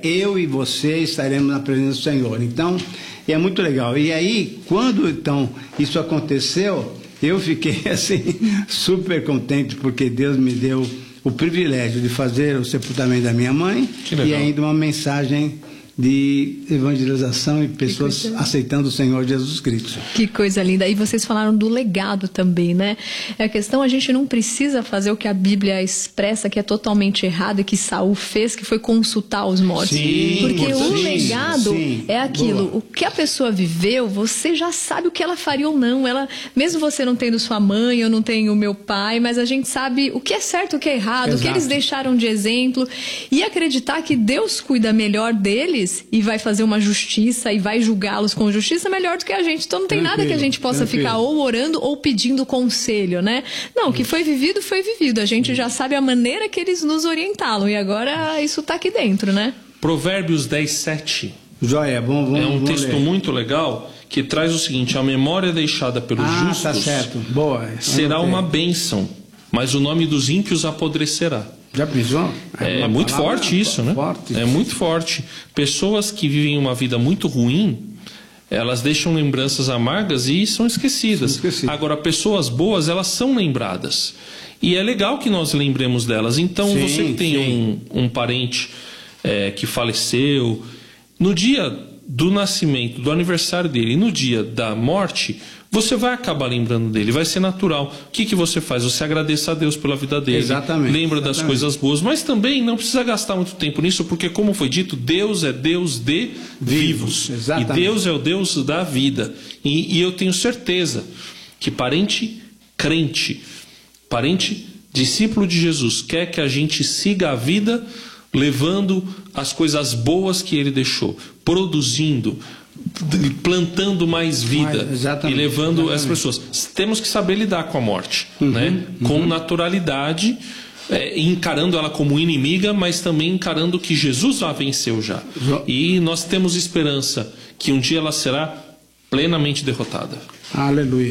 eu e você estaremos na presença do Senhor. Então, é muito legal. E aí, quando então isso aconteceu, eu fiquei assim super contente, porque Deus me deu o privilégio de fazer o sepultamento da minha mãe e ainda uma mensagem de evangelização e pessoas aceitando o Senhor Jesus Cristo. Que coisa linda. E vocês falaram do legado também, né? A questão, a gente não precisa fazer o que a Bíblia expressa que é totalmente errado e que Saul fez, que foi consultar os mortos. Sim, porque o legado sim, é aquilo. boa. O que a pessoa viveu, você já sabe o que ela faria ou não. Ela, mesmo você não tendo sua mãe, eu não tenho meu pai, mas a gente sabe o que é certo, o que é errado, o que eles deixaram de exemplo. E acreditar que Deus cuida melhor deles e vai fazer uma justiça e vai julgá-los com justiça melhor do que a gente. Então não tem nada que a gente possa ficar ou orando ou pedindo conselho, né? Não, o que foi vivido, foi vivido. A gente já sabe a maneira que eles nos orientaram e agora isso está aqui dentro, né? Provérbios 10:7. Joia, vamos É um vamos texto ler. muito legal que traz o seguinte: a memória deixada pelos justos tá certo. Boa. será Anotei. uma bênção, mas o nome dos ímpios apodrecerá. Já pensou? É uma muito palavra forte isso, né? forte. É muito forte. Pessoas que vivem uma vida muito ruim, elas deixam lembranças amargas e são esquecidas. Agora, pessoas boas, elas são lembradas. E é legal que nós lembremos delas. Então, Sim, você que tem um parente que faleceu, no dia do nascimento, do aniversário dele, e no dia da morte, você vai acabar lembrando dele, vai ser natural. O que você faz? Você agradece a Deus pela vida dele. Exatamente. Lembra das coisas boas, mas também não precisa gastar muito tempo nisso, porque como foi dito, Deus é Deus de vivos. Exatamente. E Deus é o Deus da vida. E eu tenho certeza que parente crente, parente discípulo de Jesus, quer que a gente siga a vida levando as coisas boas que ele deixou, produzindo, plantando mais vida e levando as pessoas. Temos que saber lidar com a morte, né? Com naturalidade, encarando ela como inimiga, mas também encarando que Jesus a venceu já. E nós temos esperança que um dia ela será plenamente derrotada. Aleluia.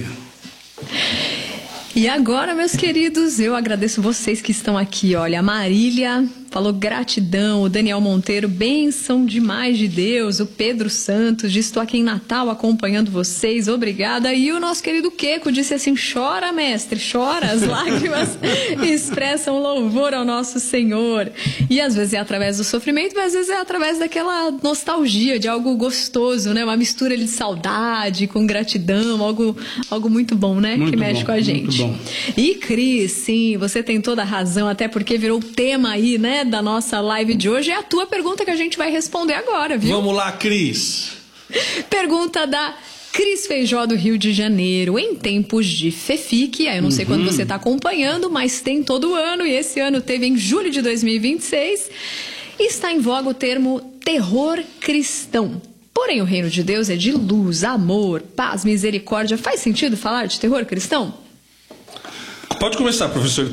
E agora, meus queridos, eu agradeço vocês que estão aqui. Olha, a Marília falou gratidão, o Daniel Monteiro, bênção demais de Deus, o Pedro Santos, diz, estou aqui em Natal acompanhando vocês, obrigada. E o nosso querido Queco disse assim, chora, mestre, chora, as lágrimas expressam louvor ao nosso Senhor. E às vezes é através do sofrimento, mas às vezes é através daquela nostalgia de algo gostoso, né? Uma mistura de saudade com gratidão, algo muito bom, né? Muito que mexe bom, com a gente. muito bom. E Cris, sim, você tem toda a razão, até porque virou o tema aí, né, da nossa live de hoje. É a tua pergunta que a gente vai responder agora, viu? Vamos lá, Cris. Pergunta da Cris Feijó, do Rio de Janeiro. Em tempos de FEFIC, eu não sei quando você está acompanhando, mas tem todo ano, e esse ano teve em julho de 2026, está em voga o termo terror cristão. Porém, o reino de Deus é de luz, amor, paz, misericórdia. Faz sentido falar de terror cristão? Pode começar, professor.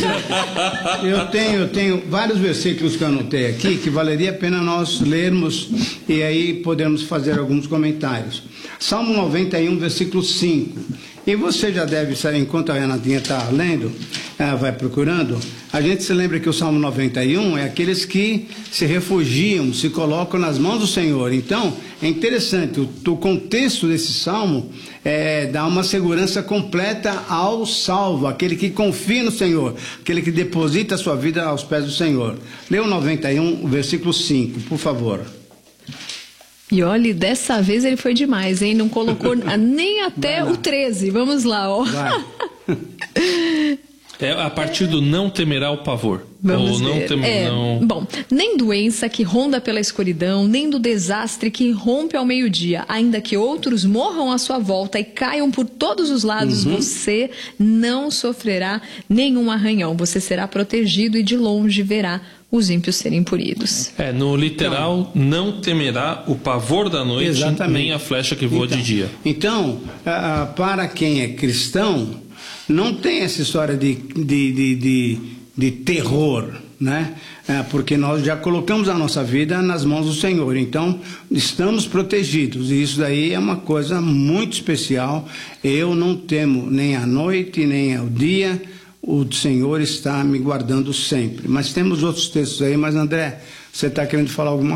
Eu tenho vários versículos que eu anotei aqui que valeria a pena nós lermos e aí podemos fazer alguns comentários. Salmo 91, versículo 5. E você já deve saber, enquanto a Renatinha está lendo, vai procurando, a gente se lembra que o Salmo 91 é aqueles que se refugiam, se colocam nas mãos do Senhor. Então, é interessante, o contexto desse Salmo dá uma segurança completa ao salvo, aquele que confia no Senhor, aquele que deposita a sua vida aos pés do Senhor. Lê o 91, versículo 5, por favor. E olha, dessa vez ele foi demais, hein? Não colocou nem até o 13. Vamos lá, ó. Vai. É a partir do não temerá o pavor. Vamos ou não ver. Bom, nem doença que ronda pela escuridão, nem do desastre que rompe ao meio-dia, ainda que outros morram à sua volta e caiam por todos os lados, você não sofrerá nenhum arranhão. Você será protegido e de longe verá os ímpios serem punidos. No literal, não temerá o pavor da noite, Exatamente. nem a flecha que voa de dia. Então, para quem é cristão, não tem essa história de terror, né? Porque nós já colocamos a nossa vida nas mãos do Senhor, então estamos protegidos, e isso daí é uma coisa muito especial. Eu não temo nem a noite, nem ao dia, o Senhor está me guardando sempre. Mas temos outros textos aí, mas André, você está querendo falar alguma